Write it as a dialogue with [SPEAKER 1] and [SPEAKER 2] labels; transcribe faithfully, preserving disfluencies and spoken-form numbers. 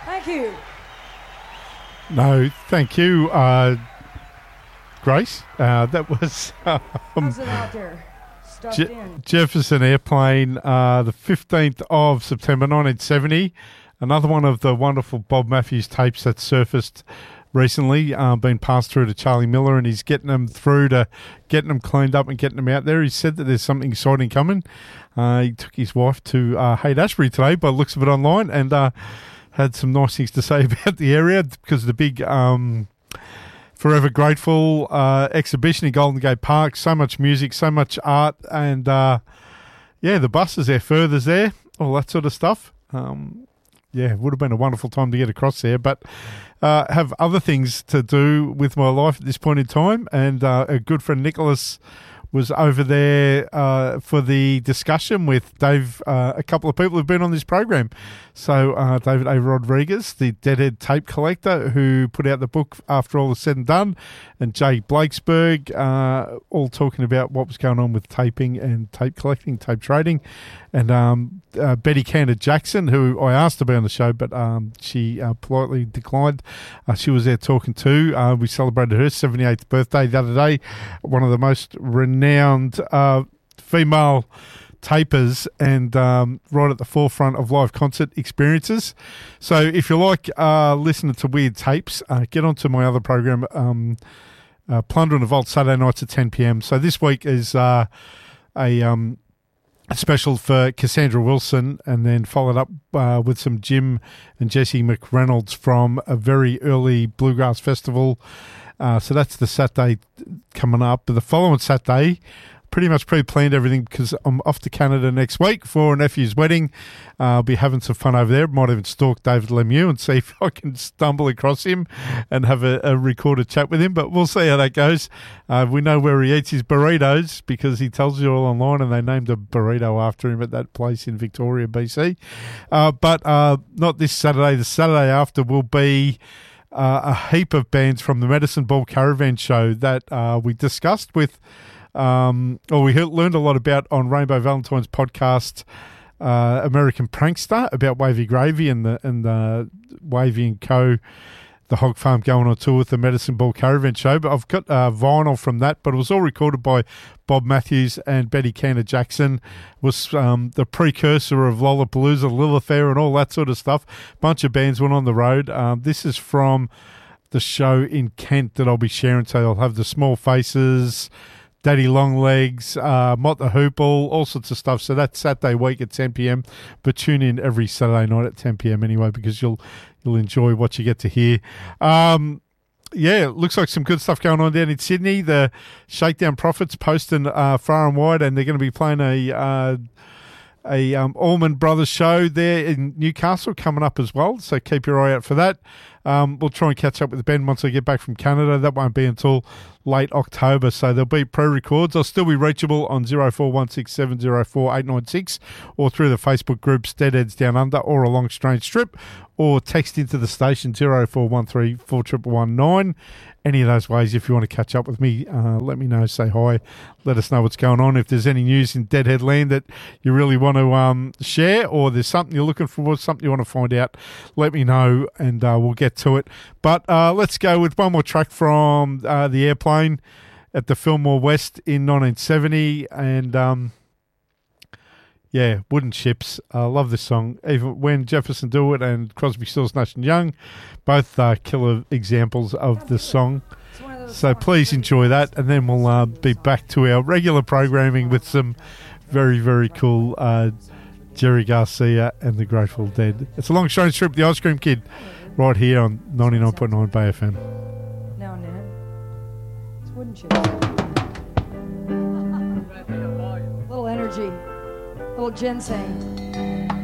[SPEAKER 1] Thank you.
[SPEAKER 2] No, thank you, uh, Grace. Uh, that was um,
[SPEAKER 1] How's it out there? Stuffed
[SPEAKER 2] Je-
[SPEAKER 1] in.
[SPEAKER 2] Jefferson Airplane, uh, the fifteenth of September nineteen seventy. Another one of the wonderful Bob Matthews tapes that surfaced recently, uh, been passed through to Charlie Miller, and he's getting them through to getting them cleaned up and getting them out there. He said that there's something exciting coming. Uh, he took his wife to uh, Haight-Ashbury today by the looks of it online, and uh, had some nice things to say about the area because of the big um, Forever Grateful uh, exhibition in Golden Gate Park. So much music, so much art, and uh, yeah, the buses there, furthers there, all that sort of stuff. Um, yeah, it would have been a wonderful time to get across there, but uh, have other things to do with my life at this point in time, and uh, a good friend Nicholas was over there uh, for the discussion with Dave, uh, a couple of people who've been on this program. So uh, David A. Rodriguez, the Deadhead tape collector who put out the book After All Is Said and Done, and Jay Blakesberg, uh, all talking about what was going on with taping and tape collecting, tape trading. And um, uh, Betty Cantor Jackson, who I asked to be on the show, but um, she uh, politely declined. Uh, she was there talking too. Uh, we celebrated her seventy-eighth birthday the other day. One of the most renowned uh, female tapers, and um, right at the forefront of live concert experiences. So if you like uh, listening to weird tapes, uh, get onto my other program, um, uh, Plunder and the Vault, Saturday nights at ten p.m. So this week is uh, a... Um, A special for Cassandra Wilson, and then followed up uh, with some Jim and Jesse McReynolds from a very early bluegrass festival. Uh, so that's the Saturday coming up. But the following Saturday, pretty much pre-planned everything because I'm off to Canada next week for a nephew's wedding. Uh, I'll be having some fun over there. Might even stalk David Lemieux and see if I can stumble across him and have a, a recorded chat with him. But we'll see how that goes. Uh, we know where he eats his burritos because he tells you all online, and they named a burrito after him at that place in Victoria, B C. Uh, but uh, not this Saturday. The Saturday after will be uh, a heap of bands from the Medicine Ball Caravan show that uh, we discussed with Um, or we learned a lot about on Rainbow Valentine's podcast, uh, American Prankster, about Wavy Gravy and the and the Wavy and Co. The Hog Farm going on tour with the Medicine Ball Caravan show. But I've got uh, vinyl from that, but it was all recorded by Bob Matthews and Betty Cantor Jackson. It was um, the precursor of Lollapalooza, Lilith Fair, and all that sort of stuff. Bunch of bands went on the road. Um, this is from the show in Kent that I'll be sharing. So I'll have the Small Faces, Daddy Longlegs, uh, Mott the Hoople, all sorts of stuff. So that's Saturday week at ten p.m. But tune in every Saturday night at ten p.m. anyway, because you'll you'll enjoy what you get to hear. Um, yeah, it looks like some good stuff going on down in Sydney. The Shakedown Prophets posting uh, far and wide, and they're going to be playing a uh, a um, Allman Brothers show there in Newcastle coming up as well. So keep your eye out for that. Um, we'll try and catch up with Ben once I get back from Canada. That won't be until late October, so there'll be pre-records. I'll still be reachable on zero four one six seven zero four eight nine six or through the Facebook groups Deadheads Down Under or Along Strange Strip, or text into the station zero four one three four one one nine. Any of those ways, if you want to catch up with me, uh, let me know, say hi, let us know what's going on. If there's any news in Deadhead land that you really want to um, share, or there's something you're looking for, something you want to find out, let me know and uh, we'll get to it. But uh, let's go with one more track from uh, the Airplane at the Fillmore West in nineteen seventy, and um, yeah, Wooden Ships. I uh, love this song. Even when Jefferson Do It and Crosby, Stills, Nash and Young, both uh, killer examples of the song. So please enjoy that, and then we'll uh, be back to our regular programming with some very, very cool uh, Jerry Garcia and the Grateful Dead. It's a long strange trip, the Ice Cream Kid, right here on ninety-nine point nine Bay F M.
[SPEAKER 1] Now and then. It's Wooden Ships. Little energy. Little ginseng.